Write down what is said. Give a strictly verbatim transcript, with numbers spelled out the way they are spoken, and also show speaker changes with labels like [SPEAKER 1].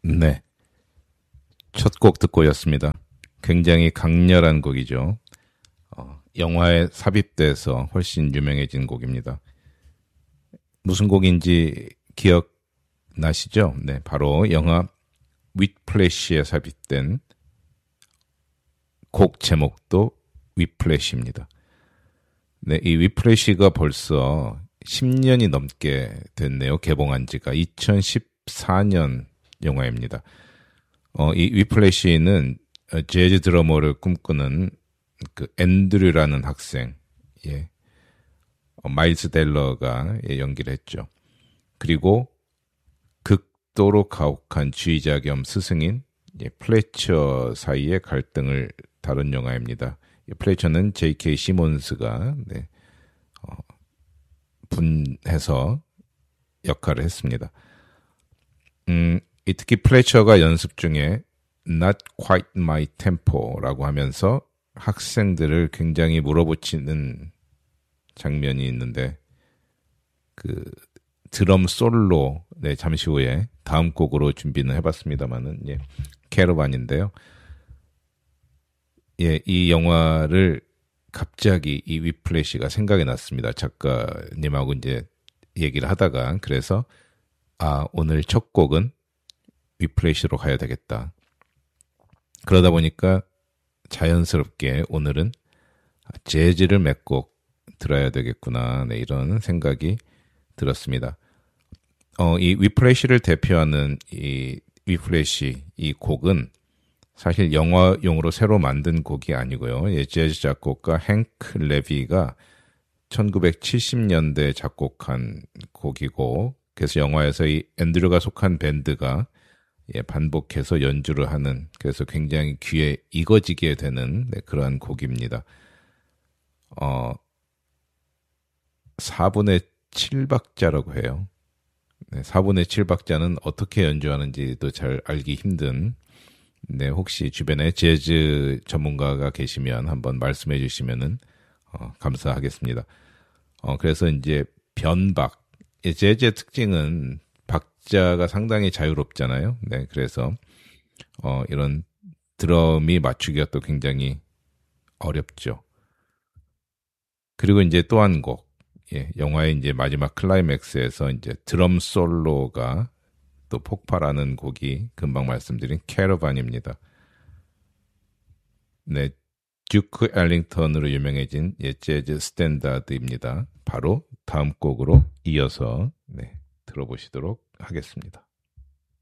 [SPEAKER 1] 네. 첫 곡 듣고 오셨습니다. 굉장히 강렬한 곡이죠. 어, 영화에 삽입돼서 훨씬 유명해진 곡입니다. 무슨 곡인지 기억나시죠? 네, 바로 영화 위플래시에 삽입된 곡 제목도 위플래시입니다. 네, 이 위플래시가 벌써 십 년이 넘게 됐네요. 개봉한 지가 이천십사 년 영화입니다. 어, 이 위플래시는 재즈 드러머를 꿈꾸는 그 앤드류라는 학생, 예, 어, 마일스 델러가 예, 연기를 했죠. 그리고 극도로 가혹한 지휘자 겸 스승인 예, 플래처 사이의 갈등을 다룬 영화입니다. 예, 플래처는 제이 케이 시몬스가 네, 어, 분해서 역할을 했습니다. 음, 이 특히 플래처가 연습 중에 Not quite my tempo라고 하면서 학생들을 굉장히 물어붙이는 장면이 있는데 그 드럼 솔로 네 잠시 후에 다음 곡으로 준비는 해봤습니다만은 예 캐러반인데요. 예, 이 영화를 갑자기 이 위플래시가 생각이 났습니다. 작가님하고 이제 얘기를 하다가 그래서 아 오늘 첫 곡은 위플래시로 가야 되겠다. 그러다 보니까 자연스럽게 오늘은 재즈를 몇 곡 들어야 되겠구나. 네, 이런 생각이 들었습니다. 어, 이 위플래시를 대표하는 이 위플래시 이 곡은 사실 영화용으로 새로 만든 곡이 아니고요. 예, 재즈 작곡가 행크 레비가 천구백칠십 년대 작곡한 곡이고 그래서 영화에서 이 앤드류가 속한 밴드가 예, 반복해서 연주를 하는 그래서 굉장히 귀에 익어지게 되는 네, 그러한 곡입니다. 어, 사분의 칠 박자라고 해요. 네, 사분의 칠 박자는 어떻게 연주하는지도 잘 알기 힘든 네, 혹시 주변에 재즈 전문가가 계시면 한번 말씀해 주시면은 어, 감사하겠습니다. 어, 그래서 이제 변박 예, 재즈의 특징은 박자가 상당히 자유롭잖아요. 네, 그래서 어, 이런 드럼이 맞추기가 또 굉장히 어렵죠. 그리고 이제 또 한 곡, 예, 영화의 이제 마지막 클라이맥스에서 이제 드럼 솔로가 또 폭발하는 곡이 금방 말씀드린 캐러반입니다. 네, 듀크 엘링턴으로 유명해진 예, 재즈 스탠다드입니다. 바로 다음 곡으로 이어서 네, 들어보시도록 하겠습니다.